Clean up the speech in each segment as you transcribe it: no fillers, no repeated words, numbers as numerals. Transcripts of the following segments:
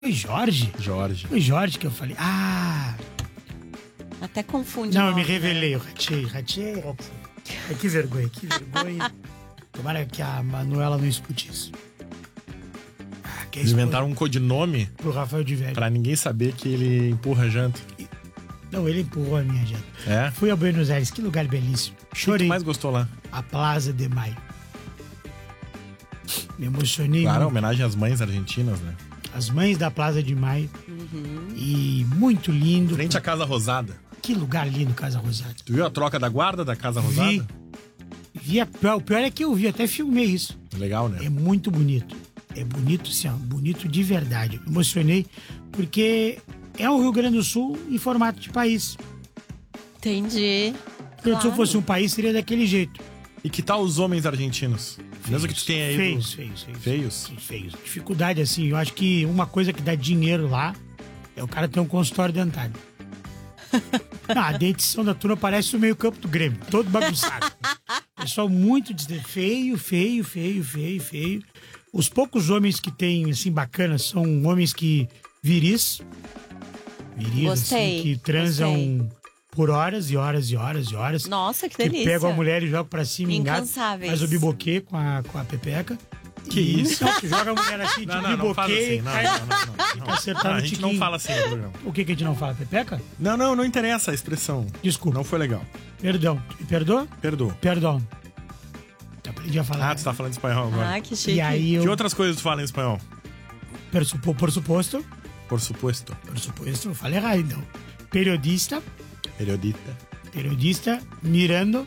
Foi Jorge? Jorge. Foi Jorge que eu falei. Ah! Até confunde. Não, eu me revelei. Eu ratei. Que vergonha, que vergonha. Tomara que a Manuela não escute isso. Eles inventaram um codinome pro Rafael de Velho. Pra ninguém saber que ele empurra a janta. Não, ele empurrou a minha janta. É? Fui a Buenos Aires, que lugar belíssimo. Chorei. O que tu mais gostou lá? A Plaza de Maio. Me emocionei Claro, muito. homenagem às mães argentinas, né? As mães da Plaza de Maio. E muito lindo. Frente à Casa Rosada. Que lugar lindo, Casa Rosada. Tu viu a troca da guarda da Casa Rosada? Vi. O pior é que eu vi, até filmei isso. Legal, né? É muito bonito. É bonito, sim, bonito de verdade. Eu me emocionei porque é o Rio Grande do Sul em formato de país. Entendi. Se o Rio Grande do Sul fosse um país, seria daquele jeito. E que tal os homens argentinos? Mesmo que tu tenha aí... Feios. Dificuldade, assim, eu acho que uma coisa que dá dinheiro lá é o cara ter um consultório dentário. A dentição da turma parece o meio campo do Grêmio, todo bagunçado. Pessoal muito feio. Os poucos homens que tem, assim, bacanas, são homens que viris, Gostei, assim, que transam por horas e horas. Nossa, que Que delícia. pegam a mulher e jogam pra cima, Incansáveis. faz o biboquê com a pepeca. Que isso? Não, joga a mulher assim, Não fala assim. Não. Acertar A no gente não tiquinho. fala assim no programa. O que a gente não fala? Pepeca? Não interessa a expressão. Desculpa. Não foi legal. Perdão. Me perdoa? Perdoa. Perdão. Aprendi a falar. Ah, tu tá falando espanhol agora. Ah, que chique. E aí eu... Que outras coisas tu fala em espanhol? Por suposto. Por supuesto. Eu falei errado, então. Periodista, mirando.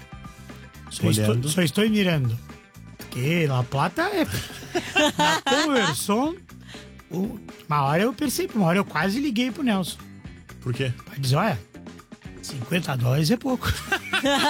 Só estou mirando. Que La Plata é... Na conversão... Uma hora eu percebi, uma hora eu quase liguei pro Nelson. Por quê? Pra dizer, olha, $50 é pouco.